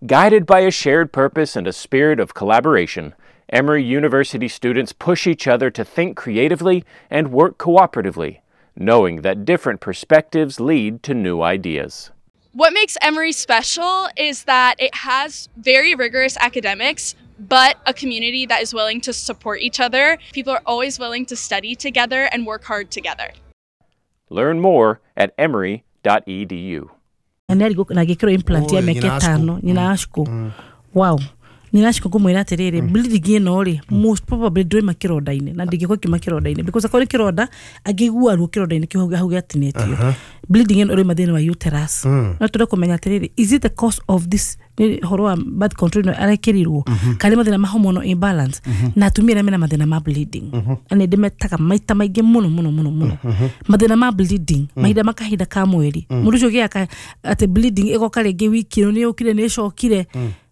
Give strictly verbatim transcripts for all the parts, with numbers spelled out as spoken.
Guided by a shared purpose and a spirit of collaboration, Emory University students push each other to think creatively and work cooperatively, knowing that different perspectives lead to new ideas. What makes Emory special is that it has very rigorous academics, but a community that is willing to support each other. People are always willing to study together and work hard together. Learn more at emory dot e d u. Wow. Ninashiko kumwira atiriri bleeding ino ri most probably ndwe makironda ine na ndigiko kimakironda ine because akore kironda agigua ru kironda ine kihoga hauga atinetio bleeding ino ri mathina wa uterus na tore kumenya atiriri is it the cause of this horo wa birth control no arekirirwo kali mathina ma hormonal imbalance na tumira mena mathina ma bleeding ane ndimetaka maita maige muno muno muno muno mathina ma bleeding maida makahida ka mweri mundu ucio giaka ate bleeding ego kale ge wiki no ni ukire ni shokire.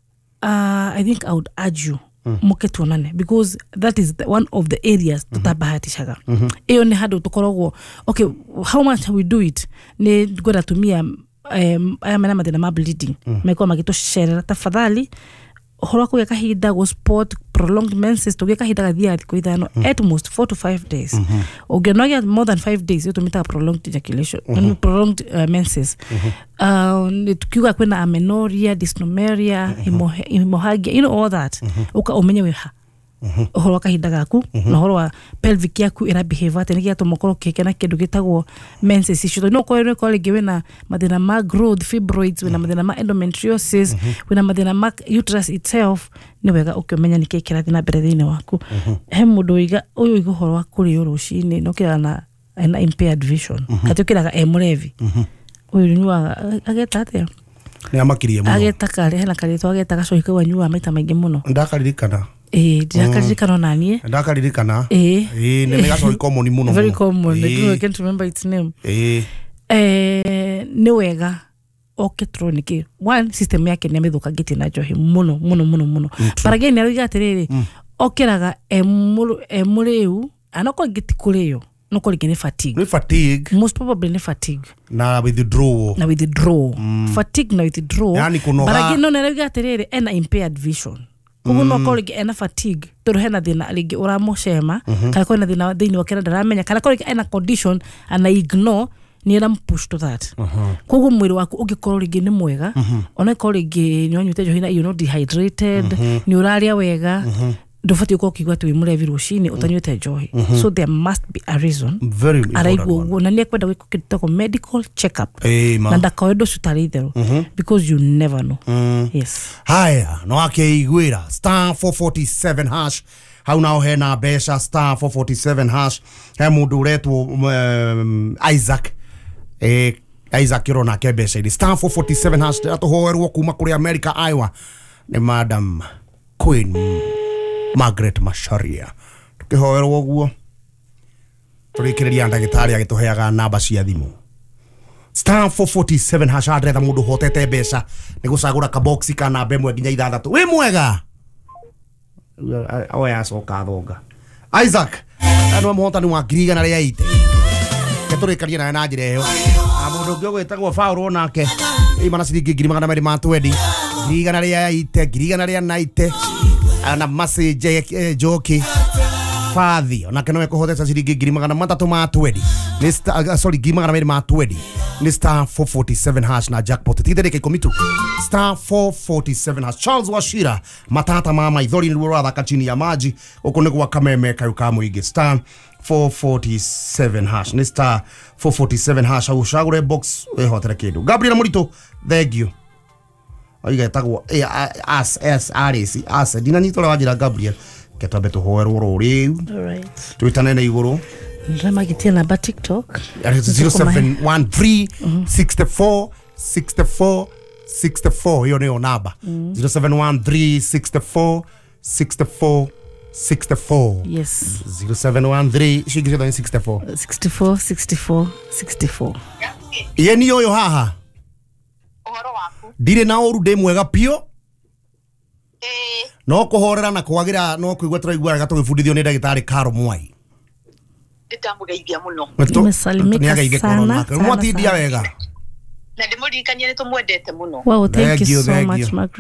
Uh, I think I would urge you muke tuonane because that is the, one of the areas tutabahatishaga. Eyo ni hado tukorogwo. Okay, how much we do it? Ni gora tumia um aya mena mathina ma bleeding. Meko magito share tafadhali. Horo ko yakahida go sport prolonged menses to yakahida gathia thiko ithano at most four to five days. Ogenoya more than five days you to meet a prolonged ejaculation, prolonged uh, menses. Uh, tukiwa kwena amenorrhea, dysmenorrhea, hemorrhagia, you know all that. Uka omenye weha. Horo wakahida gaku, na horo wa pelvic yaku ira behave ate niki atomokoro keke na kindu gitagwo menses issue. No ko ko legewe na mathina ma growth fibroids, wena mathina ma endometriosis, wena mathina ma uterus itself, ni wega ukimenya niki kirathi na mbere thini waku. He mundu iga uyu igo horo wa kuri urushini no kira na na impaired vision. Katukiraga emurevi. Uyu nyua ageta atia. Ni amakirie muno. Ageta kale hena kale to ageta gacoika wanyua maita maingi muno. Ndakaririkana. Eh, ndakaririkana nanie. Ndakaririkana. Eh. Eh, ne mega so common muno. Very common. I don't can't remember its name. Eh. Eh, ni wega oketronic. One system yake ni amethuka giti na johi muno muno muno muno. But again ni ariga atiriri. Okeraga emuru emureu anako giti kureyo. No call it fatigue. No fatigue. Most probably fatigue. Na withdraw. Na withdraw. Mm. Fatigue na withdraw. Yani kunoga. But again no nariga terere ena impaired vision. Kugu no call it ena fatigue. Toro hena thina aligi uramo shema. Kala ko na thina thini wakera ndaramenya. Kala call it ena condition ana ignore ni ena push to that. Kugu mwiri waku ugikorwo rigi ni mwega. Ona call rigi nyonyute jo hina you not dehydrated. Ni uraria wega. Dofati uko kigwa tu imurevi rushini utanyote joy. So there must be a reason. Very important. Na niye kwenda wiko kitoko medical check up. Hey, ma. Na ndakawedo sutari idero. Because you never know. Mm. Yes. Haya, no ake igwira. Star four forty-seven hash. Hau nao hena besha star four forty-seven hash. He mundu retu um, Isaac. Eh, Isaac kiro na kebesha ili. Star four forty-seven hash. Ato hoeru kuma kuri America, Iowa. Ni Madam Queen Margaret Macharia. Tukihoerwo oguo turikireria ndagitari agituheaga namba cia thimu. Star four forty-seven hash adretha mundu hotete mbeca ni gucagura ka boxi ka namba imwe nginya ithathatu. Wi mwega oya soka thonga Isaac ano muhotani wa ngiri igana ria ite keturikaria na na njire yo amundu ngio gwitagwo Fauro nake imana ciringi ngiri magana meri ma twendi ngiri igana ria ite ngiri igana ria naite ana message joki fathi ona keno ekuhotesa ciringi ngiri magana matatu ma twendi ni sorry ngiri magana meri ma twendi ni star four forty-seven hash na jackpot tithirike ikumi tu star four forty-seven hash. Charles Washira matata mama ithori ni ruratha chini ya maji uko ni gwa kameme kayu ka muingi star four forty-seven hash ni star four forty-seven hash au shagure box ehotere kindu. Gabriel Murito, thank you. Oiga etagwo as as arisi as dina nitore wajira Gabriel ketabe to hoerwo ruri. All right. Tuitane na iguru. Ndama gitia namba TikTok. zero seven one three six four six four six four hiyo ndio namba. zero seven one three six four six four six four. Yes. zero seven one three shigiro six four six four six four six four. Yeni yoyo haha. Uhoro waku. Dire na oru de mwega pio. Eh. No kuhorera na kwagira no kuigwa turaigwa gatugibundithio ni ndagitari Karo Mwai. Nditamugeithia muno. Nimesalimika sana. Mwati dia wega. Na ndimurikania ni tumwendete muno. Wow, thank you so much, Margaret.